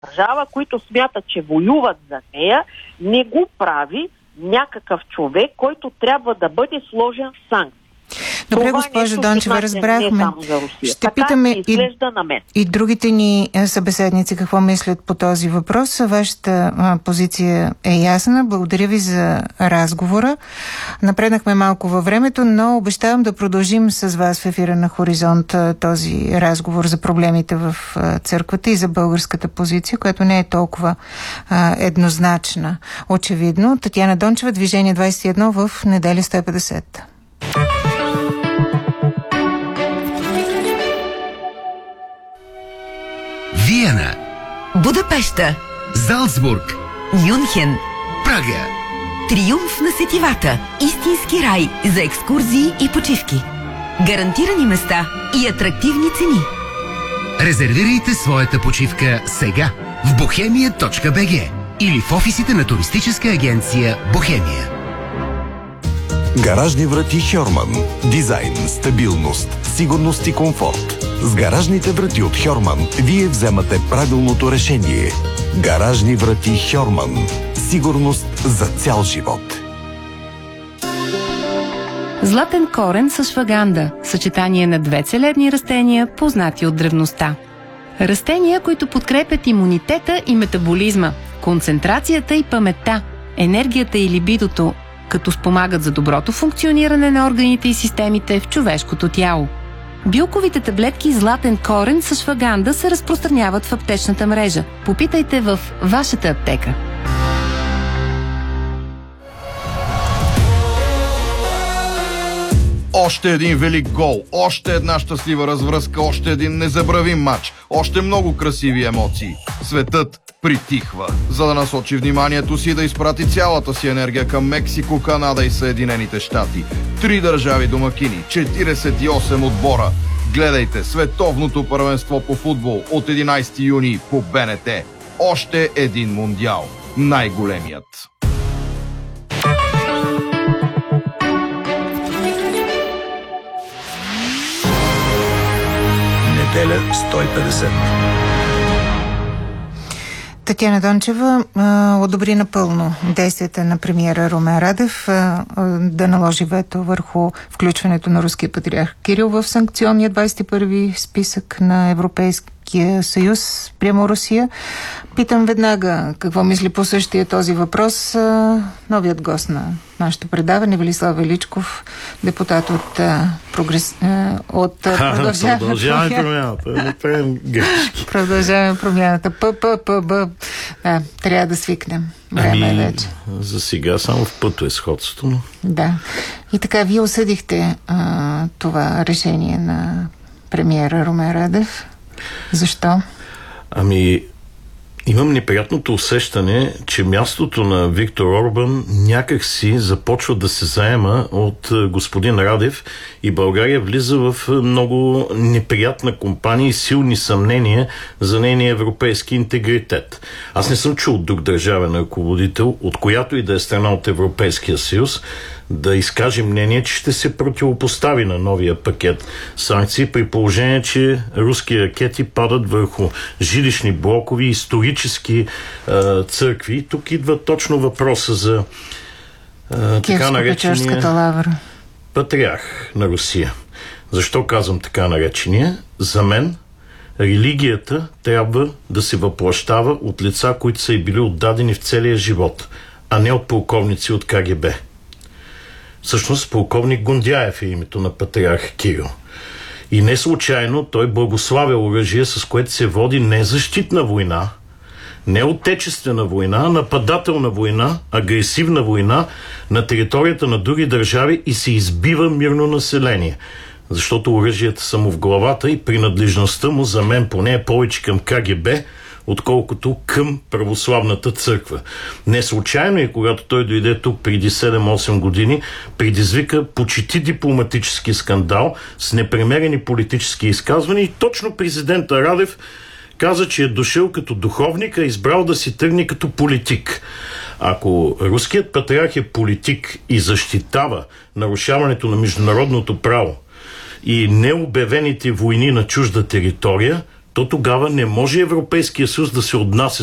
държава, които смятат, че воюват за нея, не го прави някакъв човек, който трябва да бъде сложен в санкции. Добре, госпожо Дончева, разбрахме. Ще питаме и другите ни събеседници какво мислят по този въпрос. Вашата позиция е ясна. Благодаря ви за разговора. Напреднахме малко във времето, но обещавам да продължим с вас в ефира на Хоризонт този разговор за проблемите в църквата и за българската позиция, която не е толкова еднозначна. Очевидно. Татяна Дончева, Движение 21 в неделя 150. Виена, Будапеща, Залцбург, Мюнхен, Прага. Триумф на сетивата. Истински рай за екскурзии и почивки. Гарантирани места и атрактивни цени. Резервирайте своята почивка сега в bohemia.bg или в офисите на туристическа агенция Бохемия. Гаражни врати Хьорман. Дизайн, стабилност, сигурност и комфорт. С гаражните врати от Хьорман вие вземате правилното решение. Гаражни врати Хьорман. Сигурност за цял живот. Златен корен с шваганда. Съчетание на две целебни растения, познати от древността. Растения, които подкрепят имунитета и метаболизма, концентрацията и паметта, енергията и либидото, като спомагат за доброто функциониране на органите и системите в човешкото тяло. Билковите таблетки Златен корен с шваганда се разпространяват в аптечната мрежа. Попитайте в вашата аптека. Още един велик гол, още една щастлива развръзка, още един незабравим матч, още много красиви емоции. Светът притихва, за да насочи вниманието си да изпрати цялата си енергия към Мексико, Канада и Съединените щати. 3 държави домакини, 48 отбора. Гледайте световното първенство по футбол от 11 юни по БНТ. Още един мундиал. Най-големият. Неделя 150. Татяна Дончева одобри напълно действията на премиера Румен Радев да наложи вето върху включването на руския патриарх Кирил в санкционния 21-ви списък на Европейския съюз прямо Русия. Питам веднага какво мисли по същия този въпрос новият гост на нашето предаване, Велислав Величков, депутат от Продължаваме промяната. Не правим грешки. Продължаваме промяната. ПППБ. Да, трябва да свикнем. Време е вече. За сега само в пъто е сходството. Но... Да. И така, вие осъдихте това решение на премиера Румен Радев. Защо? Имам неприятното усещане, че мястото на Виктор Орбан някак си започва да се заема от господин Радев и България влиза в много неприятна компания и силни съмнения за нейния европейски интегритет. Аз не съм чул друг държавен ръководител, от която и да е страна от Европейския съюз, да изкаже мнение, че ще се противопостави на новия пакет санкции, при положение, че руски ракети падат върху жилищни блокови, исторически църкви. И тук идва точно въпроса за така наречения патриарх на Русия. Защо казвам така наречения? За мен религията трябва да се въплащава от лица, които са и били отдадени в целия живот, а не от полковници от КГБ. Всъщност полковник Гондяев е името на патриарх Кирил. И не случайно той благославя оръжие, с което се води не защитна война, не отечествена война, а нападателна война, агресивна война на територията на други държави и се избива мирно население. Защото оръжията са му в главата и принадлежността му за мен поне е повече към КГБ, отколкото към православната църква. Не случайно и когато той дойде тук преди 7-8 години, предизвика почти дипломатически скандал с непремерени политически изказвания и точно президента Радев каза, че е дошъл като духовник, а избрал да си тръгне като политик. Ако руският патриарх е политик и защитава нарушаването на международното право и необявените войни на чужда територия, то тогава не може Европейския съюз да се отнася